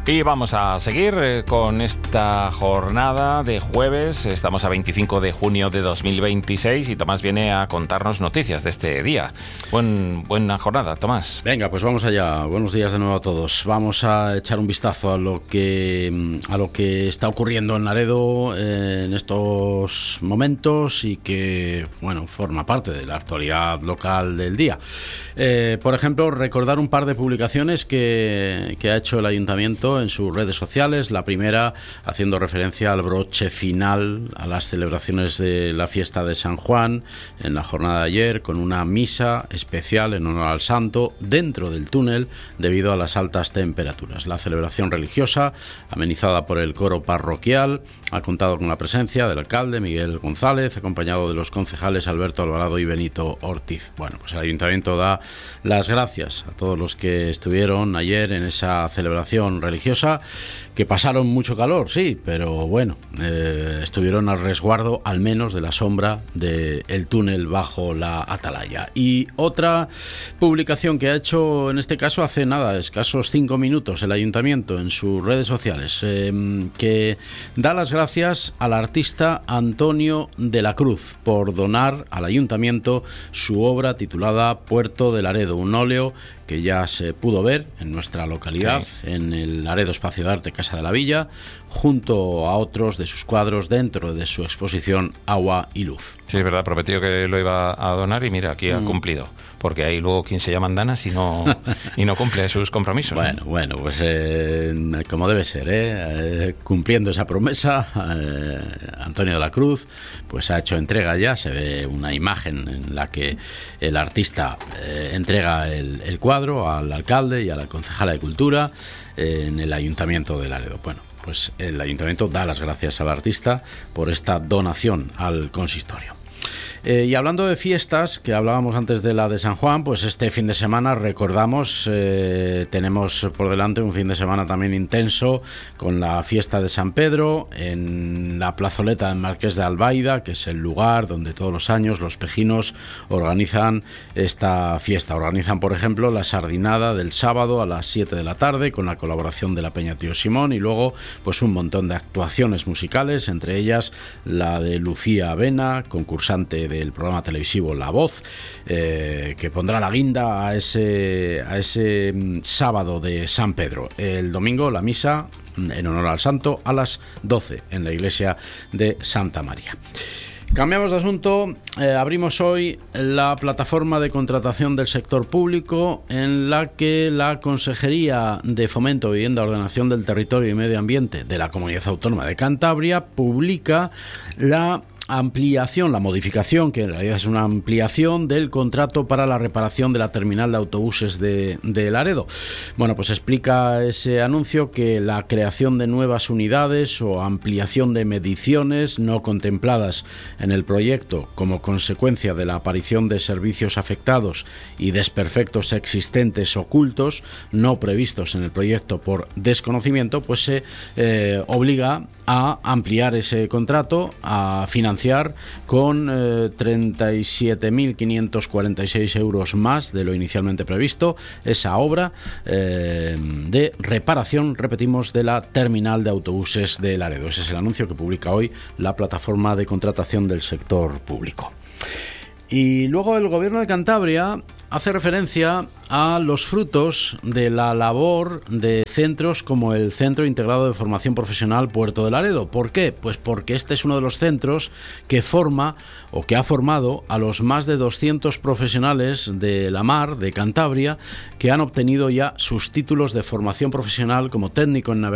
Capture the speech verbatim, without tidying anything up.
Y vamos a seguir eh, con esta jornada de jueves. Estamos a veinticinco de junio de dos mil veintiséis y Tomás viene a contarnos noticias de este día. Buen, buena jornada, Tomás. Venga, pues vamos allá. Buenos días de nuevo a todos. Vamos a echar un vistazo a lo que, a lo que está ocurriendo en Laredo eh, en estos momentos y que, bueno, forma parte de la actualidad local del día. Eh, por ejemplo, recordar un par de publicaciones que, que ha hecho el Ayuntamiento en sus redes sociales. La primera haciendo referencia al broche final a las celebraciones de la fiesta de San Juan en la jornada de ayer, con una misa especial en honor al santo dentro del túnel debido a las altas temperaturas. La celebración religiosa, amenizada por el coro parroquial, ha contado con la presencia del alcalde Miguel González, acompañado de los concejales Alberto Alvarado y Benito Ortiz. Bueno, pues el Ayuntamiento da las gracias a todos los que estuvieron ayer en esa celebración religiosa, que pasaron mucho calor, sí, pero bueno, eh, estuvieron al resguardo al menos de la sombra del túnel bajo la atalaya. Y otra publicación que ha hecho en este caso hace nada, escasos cinco minutos, el Ayuntamiento en sus redes sociales, eh, que da las gracias al artista Antonio de la Cruz por donar al Ayuntamiento su obra titulada Puerto de Laredo, un óleo que ya se pudo ver en nuestra localidad, sí, en el Laredo Espacio de Arte Casa de la Villa, junto a otros de sus cuadros dentro de su exposición Agua y Luz. Sí, es verdad, prometió que lo iba a donar y mira, aquí ha mm. cumplido, porque hay luego quien se llama andanas y no, y no cumple sus compromisos. Bueno, ¿no? bueno, pues eh, como debe ser, ¿eh? Eh, cumpliendo esa promesa, eh, Antonio de la Cruz pues ha hecho entrega ya, se ve una imagen en la que el artista eh, entrega el, el cuadro al alcalde y a la concejala de Cultura eh, en el Ayuntamiento de Laredo. Bueno, pues el Ayuntamiento da las gracias al artista por esta donación al consistorio. Eh, y hablando de fiestas, que hablábamos antes de la de San Juan, pues este fin de semana recordamos, eh, tenemos por delante un fin de semana también intenso con la fiesta de San Pedro en la plazoleta del Marqués de Albaida, que es el lugar donde todos los años los pejinos organizan esta fiesta. Organizan, por ejemplo, la sardinada del sábado a las siete de la tarde con la colaboración de la Peña Tío Simón y luego pues un montón de actuaciones musicales, entre ellas la de Lucía Avena, concursante de del programa televisivo La Voz, eh, que pondrá la guinda a ese, a ese sábado de San Pedro. El domingo la misa en honor al santo a las doce en la iglesia de Santa María. Cambiamos de asunto, eh, abrimos hoy la plataforma de contratación del sector público en la que la Consejería de Fomento, Vivienda, Ordenación del Territorio y Medio Ambiente de la Comunidad Autónoma de Cantabria publica la ampliación, la modificación, que en realidad es una ampliación del contrato para la reparación de la terminal de autobuses de, de Laredo. Bueno, pues explica ese anuncio que la creación de nuevas unidades o ampliación de mediciones no contempladas en el proyecto como consecuencia de la aparición de servicios afectados y desperfectos existentes ocultos no previstos en el proyecto por desconocimiento, pues se eh, obliga a ampliar ese contrato, a financiar con eh, treinta y siete mil quinientos cuarenta y seis euros más de lo inicialmente previsto, esa obra eh, de reparación, repetimos, de la terminal de autobuses de Laredo. Ese es el anuncio que publica hoy la plataforma de contratación del sector público. Y luego el Gobierno de Cantabria hace referencia a los frutos de la labor de centros como el Centro Integrado de Formación Profesional Puerto de Laredo. ¿Por qué? Pues porque este es uno de los centros que forma o que ha formado a los más de doscientos profesionales de la mar, de Cantabria, que han obtenido ya sus títulos de formación profesional como técnico en navegación